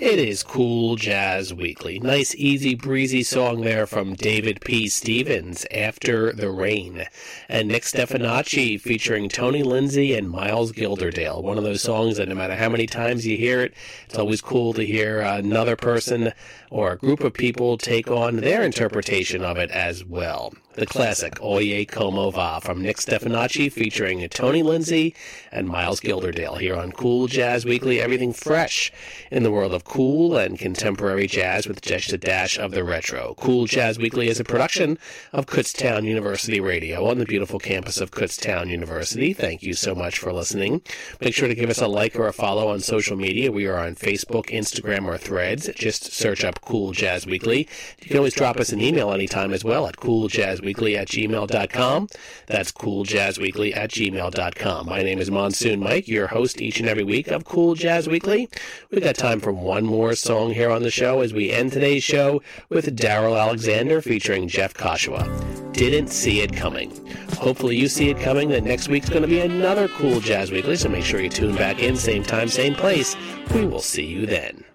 It is Cool Jazz Weekly. Nice, easy, breezy song there from David P. Stevens, After the Rain. And Nick Stefanacci featuring Tony Lindsay and Miles Gilderdale. One of those songs that no matter how many times you hear it, it's always cool to hear another person or a group of people take on their interpretation of it as well. The classic Oye Como Va from Nick Stefanacci featuring Tony Lindsay and Miles Gilderdale here on Cool Jazz Weekly. Everything fresh in the world of cool and contemporary jazz with just a dash of the retro. Cool Jazz Weekly is a production of Kutztown University Radio on the beautiful campus of Kutztown University. Thank you so much for listening. Make sure to give us a like or a follow on social media. We are on Facebook, Instagram, or Threads. Just search up Cool Jazz Weekly. You can always drop us an email anytime as well at cooljazzweekly@gmail.com. That's cooljazzweekly@gmail.com. My name is Monsoon Mike, your host each and every week of Cool Jazz Weekly. We've got time for one more song here on the show as we end today's show with Daryl Alexander featuring Jeff Koshua. Didn't See It Coming. Hopefully you see it coming that next week's going to be another Cool Jazz Weekly, so make sure you tune back in, same time, same place. We will see you then.